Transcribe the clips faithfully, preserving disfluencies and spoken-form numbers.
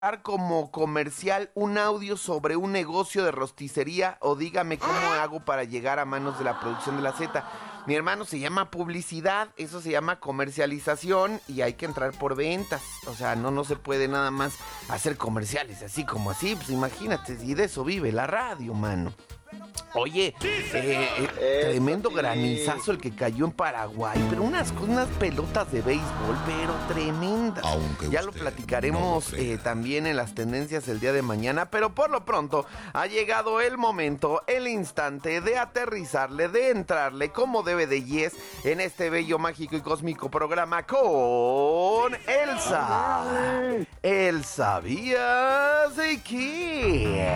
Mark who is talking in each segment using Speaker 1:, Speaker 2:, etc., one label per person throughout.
Speaker 1: como comercial un audio sobre un negocio de rosticería o dígame cómo hago para llegar a manos de la producción de la Z. Mi hermano, se llama publicidad, eso se llama comercialización y hay que entrar por ventas. O sea, no, no se puede nada más hacer comerciales así como así. Pues imagínate, y de eso vive la radio, mano. Oye, eh, eh, tremendo granizazo el que cayó en Paraguay, pero unas, unas pelotas de béisbol, pero tremendas.
Speaker 2: Aunque
Speaker 1: ya lo platicaremos no lo eh, también en las tendencias el día de mañana, pero por lo pronto ha llegado el momento, el instante de aterrizarle, de entrarle como debe de yes en este bello, mágico y cósmico programa con Elsa. ¿El sabías de qué?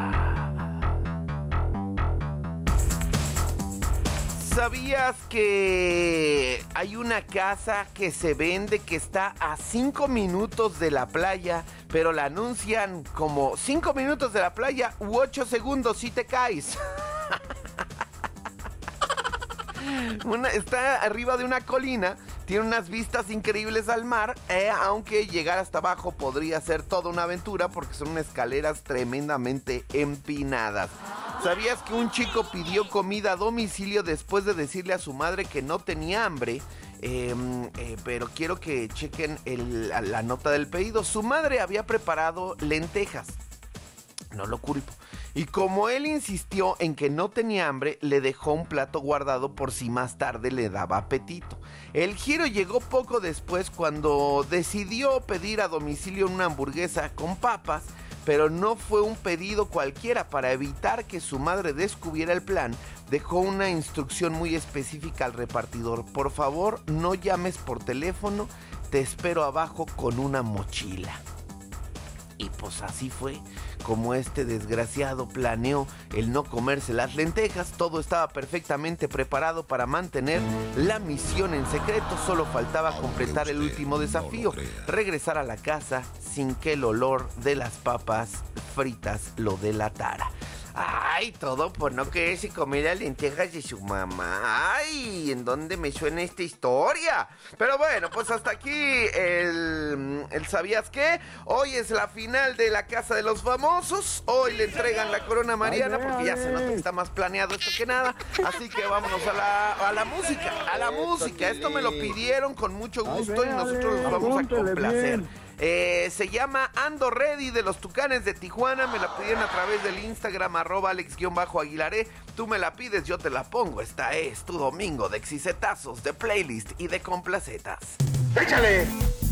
Speaker 1: ¿Sabías que hay una casa que se vende que está a cinco minutos de la playa, pero la anuncian como cinco minutos de la playa u ocho segundos si te caes? Una, está arriba de una colina, tiene unas vistas increíbles al mar, eh, aunque llegar hasta abajo podría ser toda una aventura porque son escaleras tremendamente empinadas. ¿Sabías que un chico pidió comida a domicilio después de decirle a su madre que no tenía hambre? Eh, eh, pero quiero que chequen el, la nota del pedido. Su madre había preparado lentejas. No lo culpo. Y como él insistió en que no tenía hambre, le dejó un plato guardado por si más tarde le daba apetito. El giro llegó poco después cuando decidió pedir a domicilio una hamburguesa con papas, pero no fue un pedido cualquiera. Para evitar que su madre descubriera el plan, dejó una instrucción muy específica al repartidor: por favor, no llames por teléfono, te espero abajo con una mochila. Y pues así fue como este desgraciado planeó el no comerse las lentejas. Todo estaba perfectamente preparado para mantener la misión en secreto. Solo faltaba completar el último desafío: regresar a la casa sin que el olor de las papas fritas lo delatara. Ay, todo por no quererse comer las lentejas de su mamá. Ay, ¿en dónde me suena esta historia? Pero bueno, pues hasta aquí el, el ¿sabías qué? Hoy es la final de la Casa de los Famosos. Hoy le entregan la corona a Mariana porque ya se nota que está más planeado esto que nada. Así que vámonos a la, a la música, a la música. Esto me lo pidieron con mucho gusto y nosotros los vamos a complacer. Eh, se llama Ando Ready de los Tucanes de Tijuana. Me la pidieron a través del Instagram arroba alex-aguilaré. Tú me la pides, yo te la pongo. Esta es tu domingo de exicetazos, de playlist y de complacetas.
Speaker 3: ¡Échale!